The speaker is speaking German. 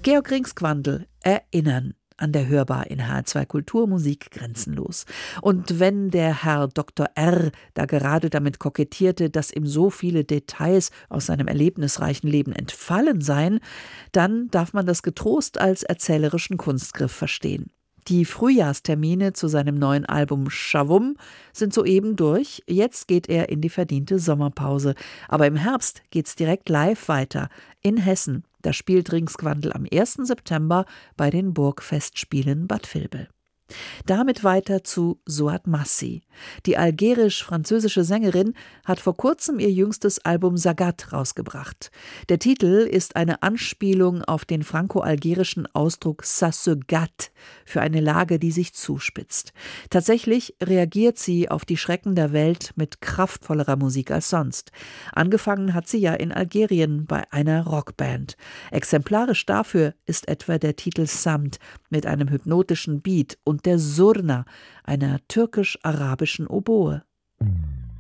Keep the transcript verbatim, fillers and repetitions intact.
Georg Ringsgwandl, Erinnern an der Hörbar in H R zwei Kultur, Musik grenzenlos. Und wenn der Herr Doktor R. da gerade damit kokettierte, dass ihm so viele Details aus seinem erlebnisreichen Leben entfallen seien, dann darf man das getrost als erzählerischen Kunstgriff verstehen. Die Frühjahrstermine zu seinem neuen Album Schawum sind soeben durch. Jetzt geht er in die verdiente Sommerpause. Aber im Herbst geht's direkt live weiter in Hessen. Da spielt Ringsgwandl am ersten September bei den Burgfestspielen Bad Vilbel. Damit weiter zu Souad Massi. Die algerisch-französische Sängerin hat vor kurzem ihr jüngstes Album Sagat rausgebracht. Der Titel ist eine Anspielung auf den franco-algerischen Ausdruck ça se gâte für eine Lage, die sich zuspitzt. Tatsächlich reagiert sie auf die Schrecken der Welt mit kraftvollerer Musik als sonst. Angefangen hat sie ja in Algerien bei einer Rockband. Exemplarisch dafür ist etwa der Titel Samt mit einem hypnotischen Beat und der Surna, einer türkisch-arabischen Oboe.